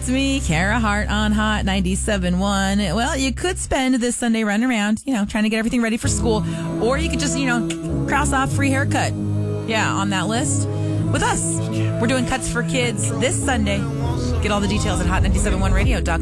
It's me, Kara Hart on Hot 97.1. Well, you could spend this Sunday running around, trying to get everything ready for school. Or you could just, cross off free haircut. Yeah, on that list. With us, we're doing cuts for kids this Sunday. Get all the details at hot971radio.com.